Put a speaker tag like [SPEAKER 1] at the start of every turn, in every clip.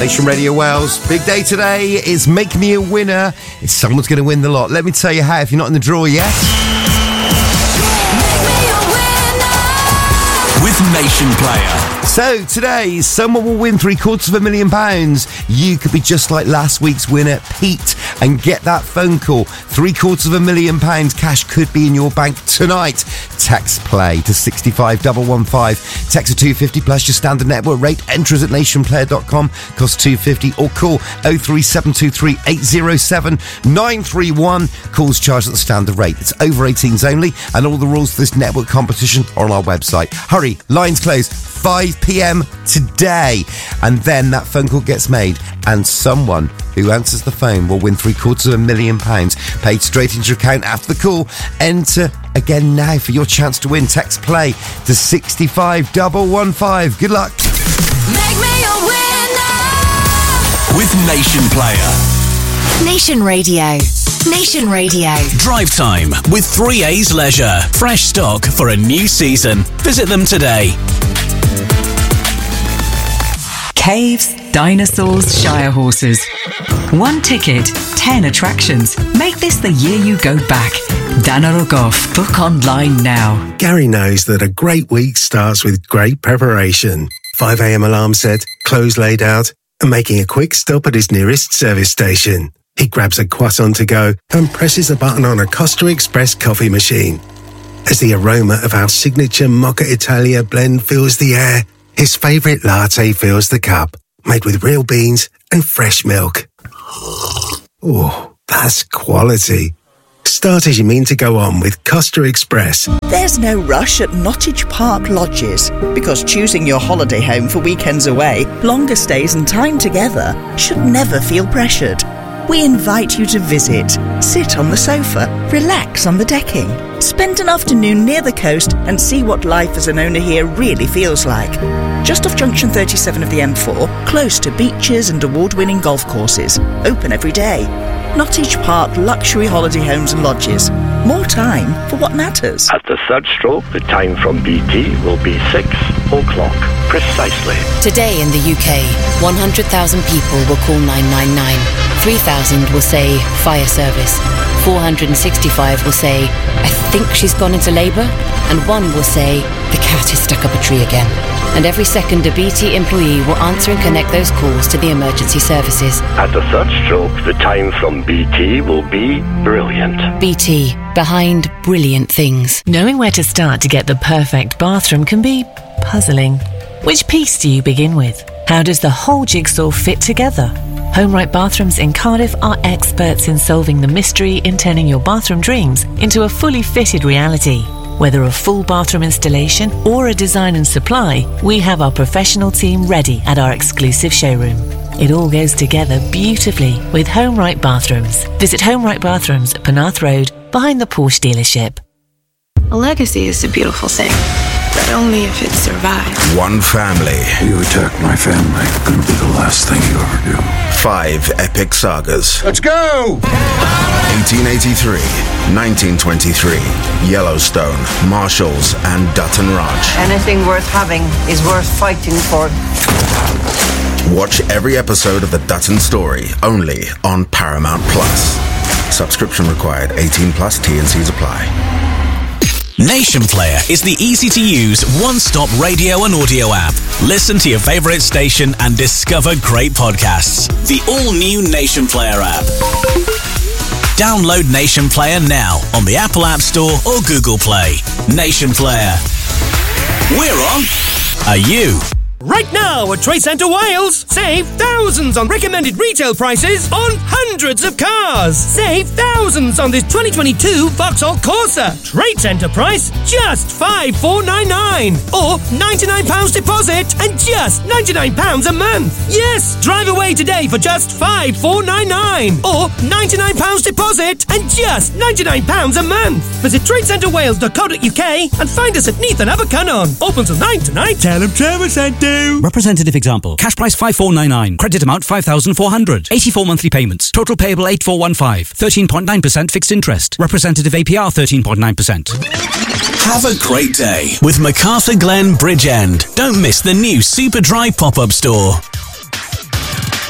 [SPEAKER 1] Nation Radio Wales. Big day today is Make Me a Winner. It's someone's going to win the lot. Let me tell you how if you're not in the draw yet.
[SPEAKER 2] With Nation Player.
[SPEAKER 1] So today, someone will win £750,000. You could be just like last week's winner, Pete, and get that phone call. £750,000 cash could be in your bank tonight. Text play to 65115. Text to 250 plus your standard network rate. Enter us at nationplayer.com. Cost $2.50 or call 03723 807 931. Calls charged at the standard rate. It's over 18s only, and all the rules for this network competition are on our website. Hurry, lines close 5 p.m. today, and then that phone call gets made, and someone who answers the phone will win £750,000 paid straight into your account after the call. Enter again now for your chance to win. Text play to 65115. Good luck.
[SPEAKER 3] Make me a winner
[SPEAKER 2] with Nation Player.
[SPEAKER 3] Nation Radio. Nation Radio.
[SPEAKER 2] Drive time with 3A's Leisure. Fresh stock for a new season. Visit them today.
[SPEAKER 4] Caves, dinosaurs, shire horses. 1 ticket, 10 attractions. Make this the year you go back. Dana Rogoff. Book online now.
[SPEAKER 5] Gary knows that a great week starts with great preparation. 5 a.m. alarm set, clothes laid out, and making a quick stop at his nearest service station. He grabs a croissant to go and presses a button on a Costa Express coffee machine. As the aroma of our signature Mocha Italia blend fills the air, his favourite latte fills the cup, made with real beans and fresh milk. Oh, that's quality. Start as you mean to go on with Costa Express.
[SPEAKER 6] There's no rush at Nottage Park Lodges, because choosing your holiday home for weekends away, longer stays and time together should never feel pressured. We invite you to visit, sit on the sofa, relax on the decking, spend an afternoon near the coast and see what life as an owner here really feels like. Just off Junction 37 of the M4, close to beaches and award-winning golf courses, open every day. Nottage Park Luxury Holiday Homes and Lodges. More time for what matters.
[SPEAKER 7] At the third stroke, the time from BT will be 6 o'clock, precisely.
[SPEAKER 8] Today in the UK, 100,000 people will call 999. 3,000 will say fire service. 465 will say, I think she's gone into labour. And 1 will say, the cat is stuck up a tree again. And every second a BT employee will answer and connect those calls to the emergency services.
[SPEAKER 7] At the third stroke, the time from BT will be brilliant.
[SPEAKER 8] BT, behind brilliant things.
[SPEAKER 9] Knowing where to start to get the perfect bathroom can be puzzling. Which piece do you begin with? How does the whole jigsaw fit together? HomeRight Bathrooms in Cardiff are experts in solving the mystery in turning your bathroom dreams into a fully fitted reality. Whether a full bathroom installation or a design and supply, we have our professional team ready at our exclusive showroom. It all goes together beautifully with HomeRight Bathrooms. Visit HomeRight Bathrooms at Penarth Road, behind the Porsche dealership.
[SPEAKER 10] A legacy is a beautiful thing, but only if it survives.
[SPEAKER 2] One family.
[SPEAKER 11] You attack my family, gonna be the last thing you ever do.
[SPEAKER 2] 5 epic sagas.
[SPEAKER 1] Let's go!
[SPEAKER 2] 1883, 1923, Yellowstone, Marshalls, and Dutton Ranch.
[SPEAKER 12] Anything worth having is worth fighting for.
[SPEAKER 2] Watch every episode of The Dutton Story, only on Paramount Plus. Subscription required. 18 plus. T&Cs apply.
[SPEAKER 13] Nation Player is the easy-to-use, one-stop radio and audio app. Listen to your favourite station and discover great podcasts. The all-new Nation Player app. Download Nation Player now on the Apple App Store or Google Play. Nation Player. We're on. Are you?
[SPEAKER 14] Right now at Trade Centre Wales, save thousands on recommended retail prices on hundreds of cars. Save thousands on this 2022 Vauxhall Corsa. Trade Centre price, just £5,499. Or £99 deposit and just £99 a month. Yes, drive away today for just £5,499. Or £99 deposit and just £99 a month. Visit tradecentrewales.co.uk and find us at Neath and Abercunnon. Open till 9 tonight. Tell them Trevor sent you.
[SPEAKER 15] Representative example. Cash price 5,499. Credit amount 5,400. 84 monthly payments. Total payable 8,415. 13.9% fixed interest. Representative APR 13.9%.
[SPEAKER 13] Have a great day with MacArthur Glen Bridgend. Don't miss the new Superdry pop-up store.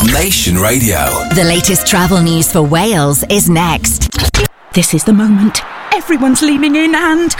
[SPEAKER 13] Nation Radio.
[SPEAKER 3] The latest travel news for Wales is next.
[SPEAKER 16] This is the moment. Everyone's leaning in and...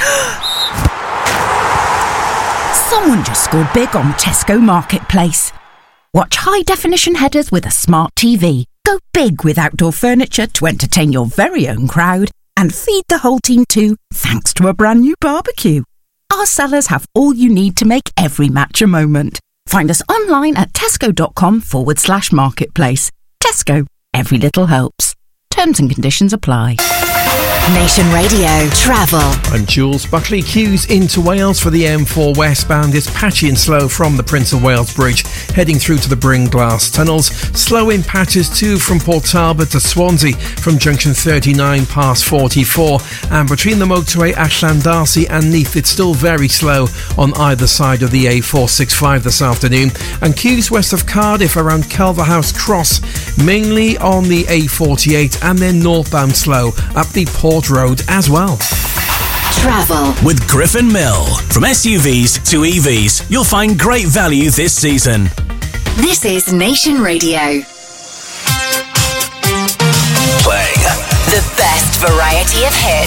[SPEAKER 16] someone just scored big on Tesco Marketplace. Watch high-definition headers with a smart TV. Go big with outdoor furniture to entertain your very own crowd. And feed the whole team too, thanks to a brand new barbecue. Our sellers have all you need to make every match a moment. Find us online at tesco.com/marketplace. Tesco, every little helps. Terms and conditions apply.
[SPEAKER 3] Nation Radio Travel.
[SPEAKER 17] I'm Jules Buckley. Queues into Wales for the M4 westbound is patchy and slow from the Prince of Wales Bridge, heading through to the Brynglas tunnels. Slow in patches too from Port Talbot to Swansea, from junction 39 past 44. And between the motorway at Llandarcy and Neath, it's still very slow on either side of the A465 this afternoon. And queues west of Cardiff around Culverhouse Cross, mainly on the A48, and then northbound slow up the Port Road as well.
[SPEAKER 3] Travel
[SPEAKER 13] with Griffin Mill. From SUVs to EVs, you'll find great value this season.
[SPEAKER 3] This is Nation Radio.
[SPEAKER 13] Playing
[SPEAKER 3] the best variety of hits.